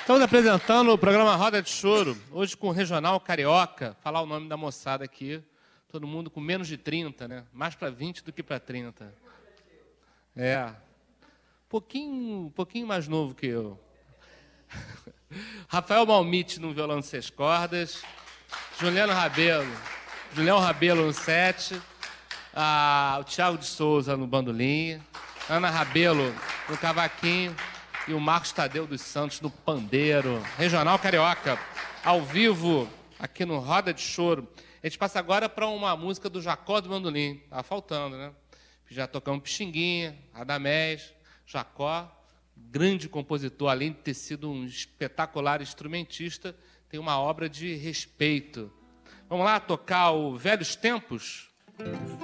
Estamos apresentando o programa Roda de Choro, hoje com o Regional Carioca. Falar o nome da moçada aqui. Todo mundo com menos de 30, né? Mais para 20 do que para 30. É. Pouquinho mais novo que eu. Rafael Malmite no violão de 6 cordas. Julião Rabelo no 7. O Thiago de Souza no bandolim. Ana Rabelo no cavaquinho. E o Marcos Tadeu dos Santos no pandeiro. Regional Carioca, ao vivo, aqui no Roda de Choro. A gente passa agora para uma música do Jacó do bandolim. Tá faltando, né? Já tocamos Pixinguinha, Radamés, Jacó, grande compositor, além de ter sido um espetacular instrumentista, tem uma obra de respeito. Vamos lá tocar o Velhos Tempos?